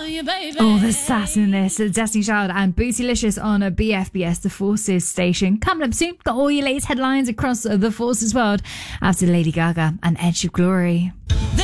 All the sass in this. Destiny Child and Bootylicious on a BFBS, the Forces station. Coming up soon, got all your latest headlines across the Forces world after Lady Gaga and Edge of Glory.